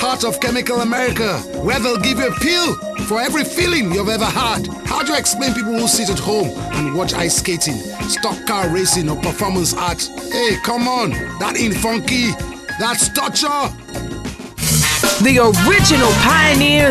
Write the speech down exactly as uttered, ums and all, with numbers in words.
heart of Chemical America, where they'll give you a pill for every feeling you've ever had. How do you explain people who sit at home and watch ice skating, stock car racing or performance art? Hey, come on, that ain't funky, that's torture. The original pioneers